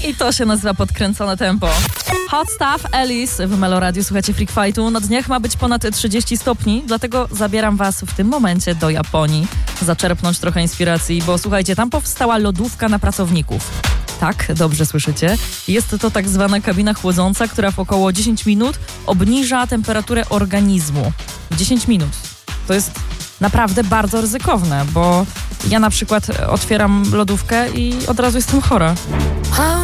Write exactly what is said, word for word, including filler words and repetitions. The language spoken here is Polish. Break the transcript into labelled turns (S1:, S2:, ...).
S1: I to się nazywa podkręcone tempo. Hot Stuff, Alice w Meloradiu. Słuchacie Freak Fightu. Na dniach ma być ponad trzydzieści stopni, dlatego zabieram was w tym momencie do Japonii. Zaczerpnąć trochę inspiracji, bo słuchajcie, tam powstała lodówka na pracowników. Tak, dobrze słyszycie. Jest to tak zwana kabina chłodząca, która w około dziesięć minut obniża temperaturę organizmu. dziesięć minut. To jest naprawdę bardzo ryzykowne, bo ja na przykład otwieram lodówkę i od razu jestem chora.